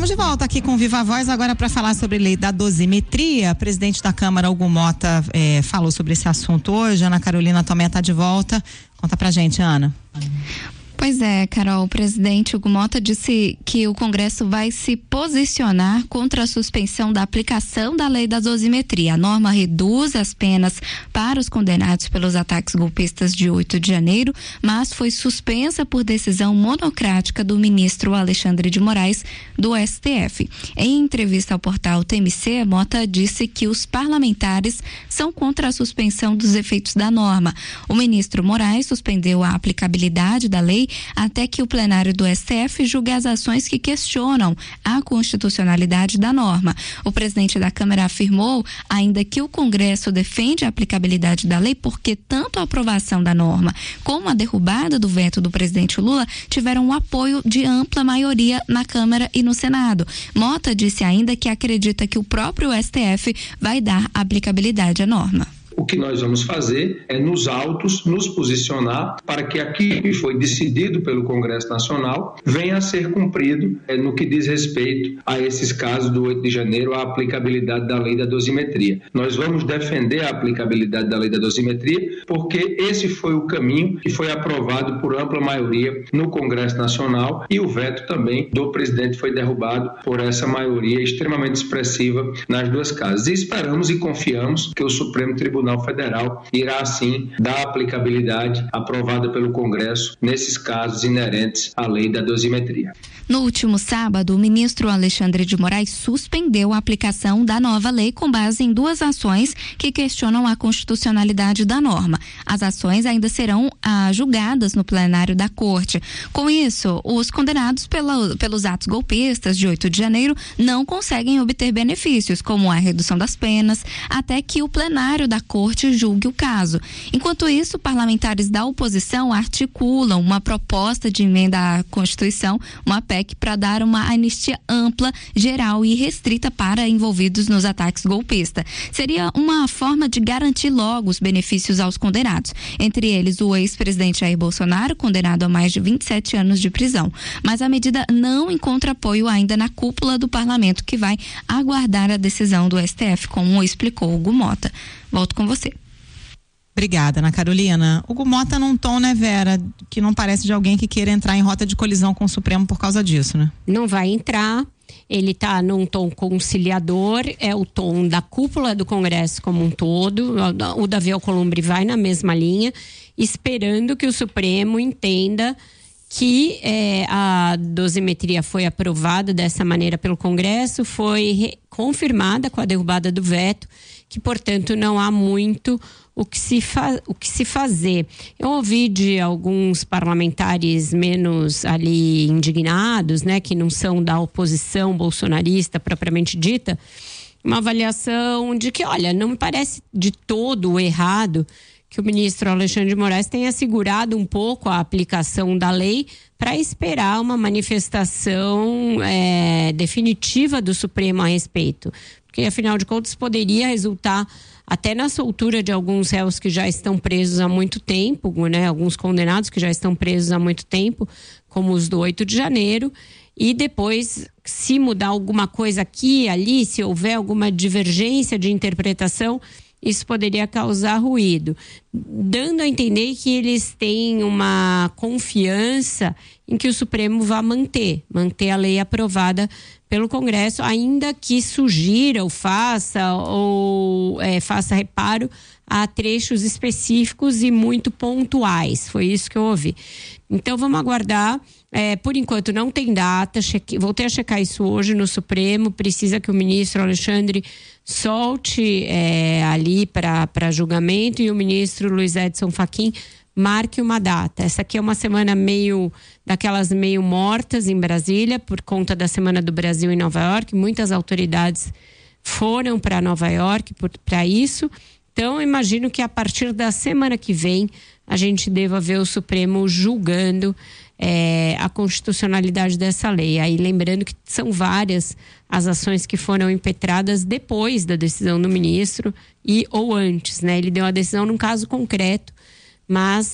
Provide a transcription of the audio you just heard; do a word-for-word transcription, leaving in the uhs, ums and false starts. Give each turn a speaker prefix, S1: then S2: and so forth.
S1: Estamos de volta aqui com Viva Voz agora para falar sobre a lei da dosimetria. O presidente da Câmara, Hugo Mota, eh, falou sobre esse assunto hoje. Ana Carolina Tomé está de volta. Conta pra gente, Ana.
S2: Pois é, Carol, o presidente Hugo Mota disse que o Congresso vai se posicionar contra a suspensão da aplicação da lei da dosimetria. A norma reduz as penas para os condenados pelos ataques golpistas de oito de janeiro, mas foi suspensa por decisão monocrática do ministro Alexandre de Moraes, do S T F. Em entrevista ao portal T M C, Mota disse que os parlamentares são contra a suspensão dos efeitos da norma. O ministro Moraes suspendeu a aplicabilidade da lei até que o plenário do S T F julgue as ações que questionam a constitucionalidade da norma. O presidente da Câmara afirmou ainda que o Congresso defende a aplicabilidade da lei porque tanto a aprovação da norma como a derrubada do veto do presidente Lula tiveram o apoio de ampla maioria na Câmara e no Senado. Mota disse ainda que acredita que o próprio S T F vai dar aplicabilidade à norma.
S3: O que nós vamos fazer é, nos autos, nos posicionar para que aquilo que foi decidido pelo Congresso Nacional venha a ser cumprido é, no que diz respeito a esses casos do oito de janeiro, a aplicabilidade da lei da dosimetria. Nós vamos defender a aplicabilidade da lei da dosimetria porque esse foi o caminho que foi aprovado por ampla maioria no Congresso Nacional e o veto também do presidente foi derrubado por essa maioria extremamente expressiva nas duas casas. E esperamos e confiamos que o Supremo Tribunal Federal irá, sim, dar aplicabilidade aprovada pelo Congresso nesses casos inerentes à lei da dosimetria.
S2: No último sábado, o ministro Alexandre de Moraes suspendeu a aplicação da nova lei com base em duas ações que questionam a constitucionalidade da norma. As ações ainda serão ah, julgadas no plenário da Corte. Com isso, os condenados pela, pelos atos golpistas de oito de janeiro não conseguem obter benefícios, como a redução das penas, até que o plenário da Corte julgue o caso. Enquanto isso, parlamentares da oposição articulam uma proposta de emenda à Constituição, uma P E C, para dar uma anistia ampla, geral e restrita para envolvidos nos ataques golpistas. Seria uma forma de garantir logo os benefícios aos condenados, entre eles o ex-presidente Jair Bolsonaro, condenado a mais de vinte e sete anos de prisão. Mas a medida não encontra apoio ainda na cúpula do parlamento, que vai aguardar a decisão do S T F, como explicou Hugo Mota. Volto com você.
S1: Obrigada, Ana Carolina. Hugo Mota num tom, né, Vera, que não parece de alguém que queira entrar em rota de colisão com o Supremo por causa disso, né?
S4: Não vai entrar, ele está num tom conciliador, é o tom da cúpula do Congresso como um todo. O Davi Alcolumbre vai na mesma linha, esperando que o Supremo entenda que é, a dosimetria foi aprovada dessa maneira pelo Congresso, foi re- confirmada com a derrubada do veto, que, portanto, não há muito o que se, fa- o que se fazer. Eu ouvi de alguns parlamentares menos ali indignados, né, que não são da oposição bolsonarista propriamente dita, uma avaliação de que, olha, não me parece de todo errado que o ministro Alexandre de Moraes tenha segurado um pouco a aplicação da lei para esperar uma manifestação é, definitiva do Supremo a respeito. Porque, afinal de contas, poderia resultar até na soltura de alguns réus que já estão presos há muito tempo, né? Alguns condenados que já estão presos há muito tempo, como os do oito de janeiro, e depois, se mudar alguma coisa aqui e ali, se houver alguma divergência de interpretação, isso poderia causar ruído, dando a entender que eles têm uma confiança em que o Supremo vai manter, manter a lei aprovada pelo Congresso, ainda que sugira ou faça ou é, faça reparo a trechos específicos e muito pontuais. Foi isso que eu ouvi. Então vamos aguardar. É, por enquanto não tem data, cheque, voltei a checar isso hoje no Supremo, precisa que o ministro Alexandre solte é, ali para julgamento e o ministro Luiz Edson Fachin marque uma data. Essa aqui é uma semana meio, daquelas meio mortas em Brasília, por conta da Semana do Brasil em Nova York. Muitas autoridades foram para Nova York para isso. Então, eu imagino que a partir da semana que vem a gente deva ver o Supremo julgando é, a constitucionalidade dessa lei. Aí, lembrando que são várias as ações que foram impetradas depois da decisão do ministro e ou antes, né? Ele deu a decisão num caso concreto, mas